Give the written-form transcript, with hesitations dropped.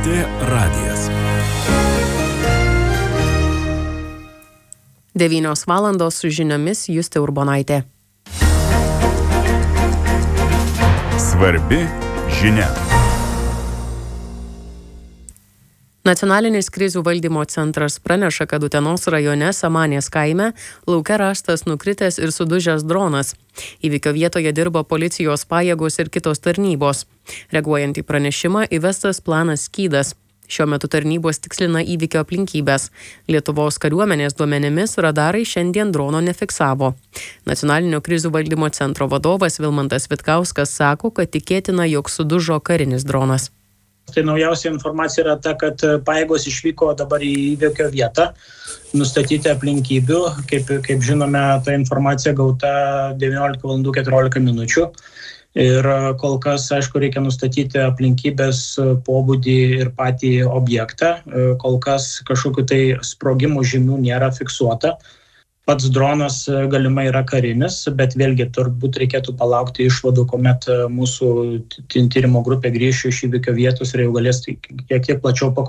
LRT radijas. 9 valandos su žiniomis Justė Urbonaitė. Svarbi žinia. Nacionalinis krizių valdymo centras praneša, kad Utenos rajone Samanės kaime lauke rastas nukritęs ir sudužęs dronas. Įvykio vietoje dirba policijos pajėgos ir kitos tarnybos. Reaguojant į pranešimą, įvestas planas Skydas. Šiuo metu tarnybos tikslina įvykio aplinkybės. Lietuvos kariuomenės duomenimis radarai šiandien drono nefiksavo. Nacionalinio krizių valdymo centro vadovas Vilmantas Vitkauskas sako, kad tikėtina, jog sudužo karinis dronas. Tai naujausia informacija yra ta, kad pajėgos išvyko dabar į įvykio vietą, nustatyti aplinkybių. Kaip žinome, ta informacija gauta 19:14 minučių. Ir kol kas, aišku, reikia nustatyti aplinkybės, pobūdį ir patį objektą. Kol kas kažkokių tai sprogimų žymių nėra fiksuota. Pats dronas galimai yra karinis, bet vėlgi turbūt reikėtų palaukti išvadų, kuomet mūsų tyrimo grupė grįš iš įvykio vietos ir jau galės kiek plačiau pakomentuoti.